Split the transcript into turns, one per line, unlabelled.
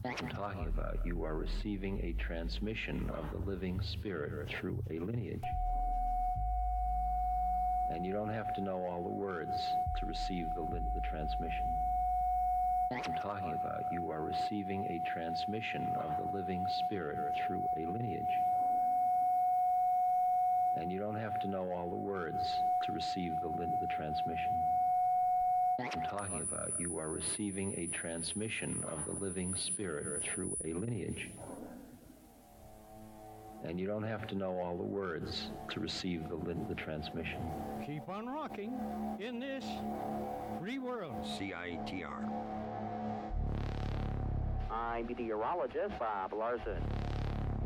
I'm talking about you are receiving a transmission of the living spirit through a lineage. And you don't have to know all the words to receive the transmission. I'm talking about you are receiving a transmission of the living spirit through a lineage. And you don't have to know all the words to receive the transmission. I'm talking about you are receiving a transmission of the living spirit through a lineage. And you don't have to know all the words to receive the transmission.
Keep on rocking in this free world.
CITR.
I'm meteorologist Bob Larson.